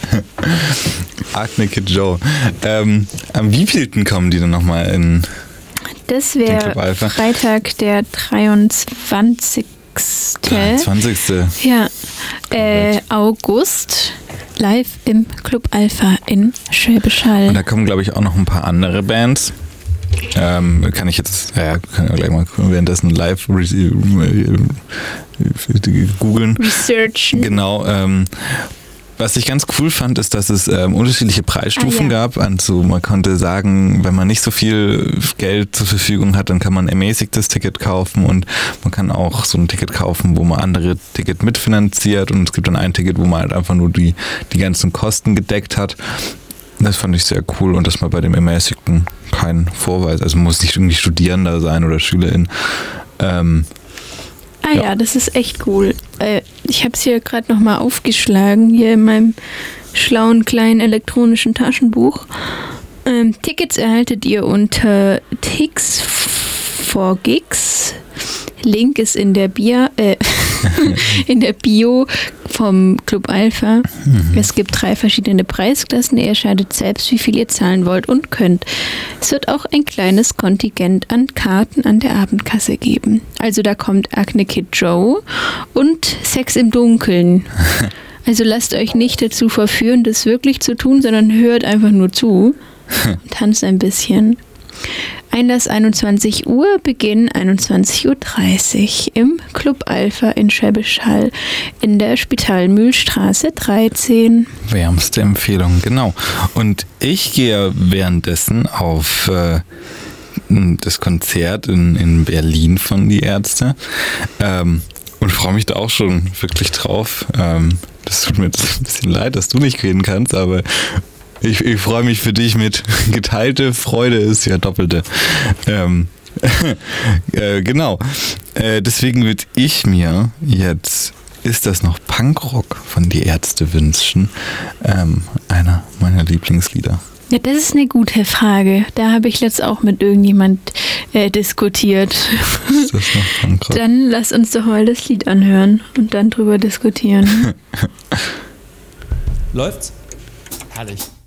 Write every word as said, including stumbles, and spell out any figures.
Acne Kid Joe. Ähm, am wievielten kommen die denn nochmal in Das wäre Freitag, der dreiundzwanzigste dreiundzwanzigste Ja, äh, August. Live im Club Alpha in Schwäbisch Hall. Und da kommen, glaube ich, auch noch ein paar andere Bands. Ähm, kann ich jetzt, ja, kann ich gleich mal währenddessen live googeln. Researchen. Genau. Ähm, was ich ganz cool fand, ist, dass es ähm, unterschiedliche Preisstufen ah, ja. gab. Also man konnte sagen, wenn man nicht so viel Geld zur Verfügung hat, dann kann man ein ermäßigtes Ticket kaufen und man kann auch so ein Ticket kaufen, wo man andere Ticket mitfinanziert und es gibt dann ein Ticket, wo man halt einfach nur die, die ganzen Kosten gedeckt hat. Das fand ich sehr cool und dass man bei dem ermäßigten keinen Vorweis, also man muss nicht irgendwie Studierender sein oder Schülerin. Ähm, Ah ja. ja, das ist echt cool. Äh, ich habe es hier gerade nochmal aufgeschlagen, hier in meinem schlauen kleinen elektronischen Taschenbuch. Ähm, Tickets erhaltet ihr unter Tix for Gigs. Link ist in der Bio, äh, in der Bio vom Club Alpha. Mhm. Es gibt drei verschiedene Preisklassen. Ihr entscheidet selbst, wie viel ihr zahlen wollt und könnt. Es wird auch ein kleines Kontingent an Karten an der Abendkasse geben. Also da kommt Acne Kid Joe und Sex im Dunkeln. Also lasst euch nicht dazu verführen, das wirklich zu tun, sondern hört einfach nur zu und tanzt ein bisschen. Einlass einundzwanzig Uhr, Beginn einundzwanzig Uhr dreißig im Club Alpha in Schwäbisch Hall in der Spitalmühlstraße dreizehn. Wärmste Empfehlung, genau. Und ich gehe währenddessen auf äh, das Konzert in, in Berlin von Die Ärzte ähm, und freue mich da auch schon wirklich drauf. Ähm, das tut mir jetzt ein bisschen leid, dass du nicht reden kannst, aber Ich, ich freue mich für dich mit. Geteilte Freude ist ja doppelte. Ähm, äh, genau. Äh, deswegen würde ich mir jetzt Ist das noch Punkrock von Die Ärzte wünschen. Ähm, einer meiner Lieblingslieder. Ja, das ist eine gute Frage. Da habe ich letztens auch mit irgendjemand äh, diskutiert. Ist das noch Punkrock? Dann lass uns doch mal das Lied anhören und dann drüber diskutieren. Läuft's? Herrlich.